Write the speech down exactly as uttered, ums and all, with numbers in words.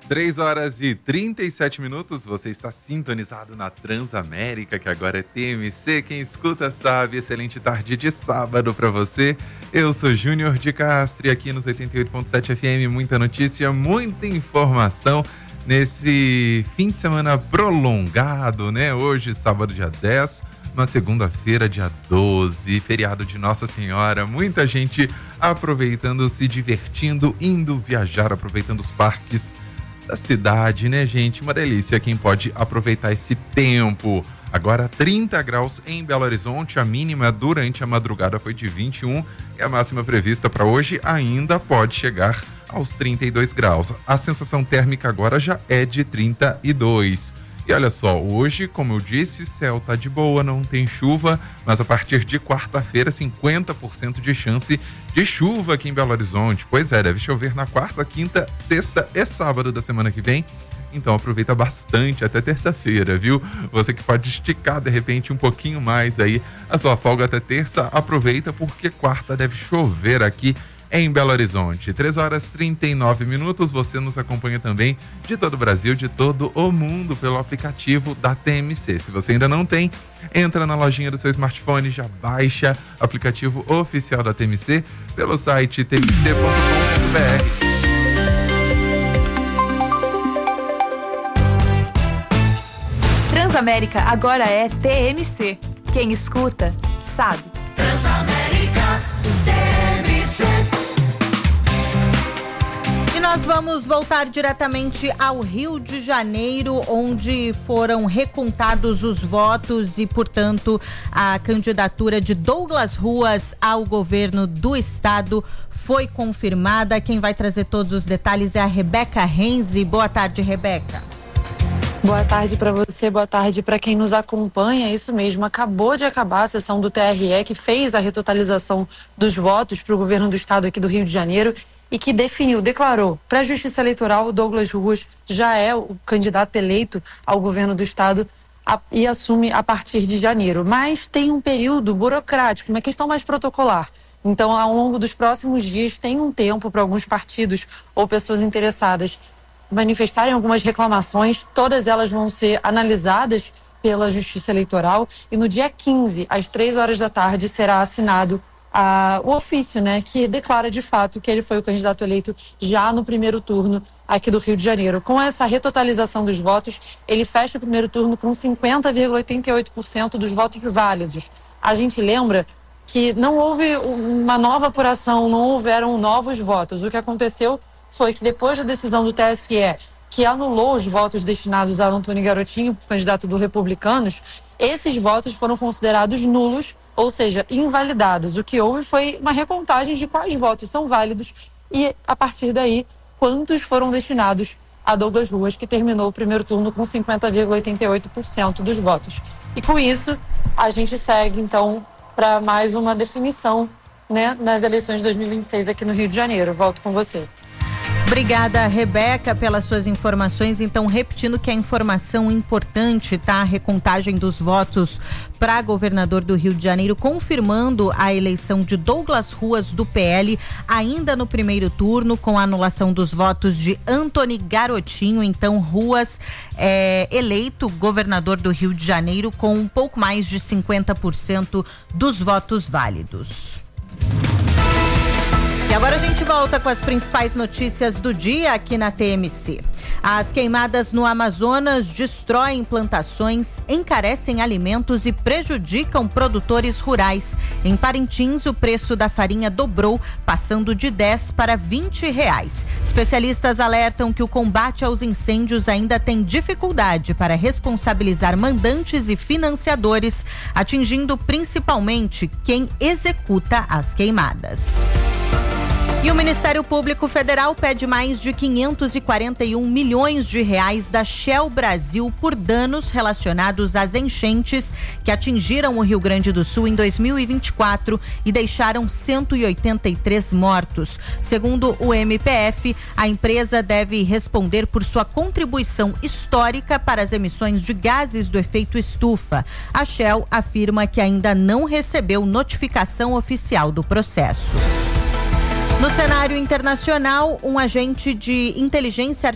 três horas e trinta e sete minutos, você está sintonizado na Transamérica, que agora é T M C. Quem escuta sabe, excelente tarde de sábado para você. Eu sou Júnior de Castro e aqui nos oitenta e oito ponto sete F M, muita notícia, muita informação nesse fim de semana prolongado, né? Hoje, sábado, dia dez, na segunda-feira, dia doze, feriado de Nossa Senhora. Muita gente aproveitando, se divertindo, indo viajar, aproveitando os parques da cidade, né, gente? Uma delícia quem pode aproveitar esse tempo. Agora trinta graus em Belo Horizonte, a mínima durante a madrugada foi de vinte e um e a máxima prevista para hoje ainda pode chegar aos trinta e dois graus. A sensação térmica agora já é de trinta e dois. E olha só, hoje, como eu disse, céu tá de boa, não tem chuva, mas a partir de quarta-feira, cinquenta por cento de chance de chuva aqui em Belo Horizonte. Pois é, deve chover na quarta, quinta, sexta e sábado da semana que vem. Então aproveita bastante até terça-feira, viu? Você que pode esticar de repente um pouquinho mais aí a sua folga até terça, aproveita porque quarta deve chover aqui em Belo Horizonte. três horas e trinta e nove minutos, você nos acompanha também de todo o Brasil, de todo o mundo pelo aplicativo da T M C. Se você ainda não tem, entra na lojinha do seu smartphone, já baixa o aplicativo oficial da T M C pelo site t m c ponto com ponto b r. Transamérica agora é T M C. Quem escuta, sabe. Transamérica, T M C. E nós vamos voltar diretamente ao Rio de Janeiro, onde foram recontados os votos e, portanto, a candidatura de Douglas Ruas ao governo do estado foi confirmada. Quem vai trazer todos os detalhes é a Rebeca Renzi. Boa tarde, Rebeca. Boa tarde para você, boa tarde para quem nos acompanha. Isso mesmo, acabou de acabar a sessão do T R E que fez a retotalização dos votos para o governo do estado aqui do Rio de Janeiro e que definiu, declarou para a Justiça Eleitoral, Douglas Ruas já é o candidato eleito ao governo do estado a, e assume a partir de janeiro. Mas tem um período burocrático, uma questão mais protocolar. Então, ao longo dos próximos dias, tem um tempo para alguns partidos ou pessoas interessadas manifestarem algumas reclamações, todas elas vão ser analisadas pela Justiça Eleitoral e no dia quinze, às três horas da tarde, será assinado a, o ofício, né, que declara de fato que ele foi o candidato eleito já no primeiro turno aqui do Rio de Janeiro. Com essa retotalização dos votos, ele fecha o primeiro turno com cinquenta vírgula oitenta e oito por cento dos votos válidos. A gente lembra que não houve uma nova apuração, não houveram novos votos. O que aconteceu foi que depois da decisão do T S E, que anulou os votos destinados a Antônio Garotinho, candidato do Republicanos, esses votos foram considerados nulos, ou seja, invalidados. O que houve foi uma recontagem de quais votos são válidos e, a partir daí, quantos foram destinados a Douglas Ruas, que terminou o primeiro turno com cinquenta vírgula oitenta e oito por cento dos votos. E com isso, a gente segue, então, para mais uma definição, né, nas eleições de dois mil e vinte e seis aqui no Rio de Janeiro. Volto com você. Obrigada, Rebeca, pelas suas informações. Então, repetindo que a informação importante, tá? A recontagem dos votos para governador do Rio de Janeiro, confirmando a eleição de Douglas Ruas do P L, ainda no primeiro turno, com a anulação dos votos de Antônio Garotinho. Então, Ruas é eleito governador do Rio de Janeiro com um pouco mais de cinquenta por cento dos votos válidos. E agora a gente volta com as principais notícias do dia aqui na T M C. As queimadas no Amazonas destroem plantações, encarecem alimentos e prejudicam produtores rurais. Em Parintins, o preço da farinha dobrou, passando de dez para vinte reais. Especialistas alertam que o combate aos incêndios ainda tem dificuldade para responsabilizar mandantes e financiadores, atingindo principalmente quem executa as queimadas. E o Ministério Público Federal pede mais de quinhentos e quarenta e um milhões de reais da Shell Brasil por danos relacionados às enchentes que atingiram o Rio Grande do Sul em dois mil e vinte e quatro e deixaram cento e oitenta e três mortos. Segundo o M P F, a empresa deve responder por sua contribuição histórica para as emissões de gases do efeito estufa. A Shell afirma que ainda não recebeu notificação oficial do processo. No cenário internacional, um agente de inteligência